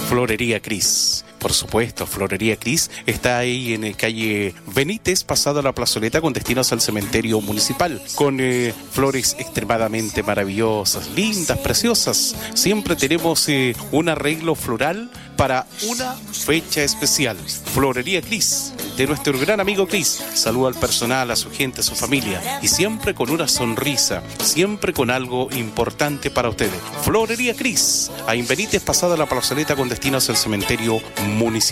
Florería Cris. Por supuesto, Florería Cris está ahí en calle Benítez, pasado a la plazoleta con destinos al cementerio municipal, con flores extremadamente maravillosas, lindas, preciosas. Siempre tenemos un arreglo floral para una fecha especial. Florería Cris, de nuestro gran amigo Cris. Saluda al personal, a su gente, a su familia, y siempre con una sonrisa, siempre con algo importante para ustedes. Florería Cris, ahí en Benítez, pasada la plazoleta con destinos al cementerio municipal.